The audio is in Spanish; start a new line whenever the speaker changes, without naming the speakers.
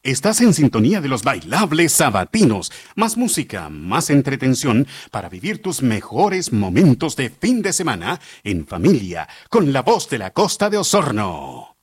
Estás en sintonía de los bailables sabatinos. Más música, más entretención para vivir tus mejores momentos de fin de semana en familia con la voz de la Costa de Osorno.